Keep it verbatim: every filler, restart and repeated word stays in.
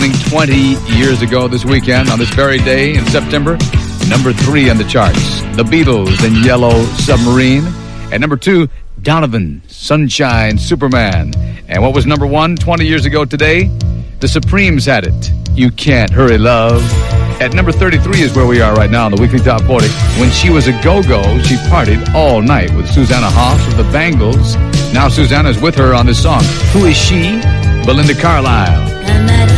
happening twenty years ago this weekend on this very day in September. Number three on the charts, The Beatles and Yellow Submarine. At number two, Donovan, Sunshine Superman. And what was number one twenty years ago today? The Supremes had it, You Can't Hurry Love. At number thirty-three is where we are right now on the Weekly Top forty. When she was a go-go, she partied all night with Susanna Hoffs of the Bangles. Now Susanna's with her on this song. Who is she? Belinda Carlisle.